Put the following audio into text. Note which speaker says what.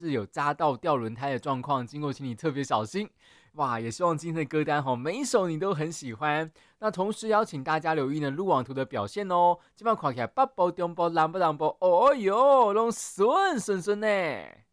Speaker 1: 是有扎到掉轮胎的状况，经过请你特别小心。哇，也希望今天的歌单每一首你都很喜欢。那同时邀请大家留意呢路网图的表现哦。今晚看起来北部、中部、南部、哦哟，拢顺呢。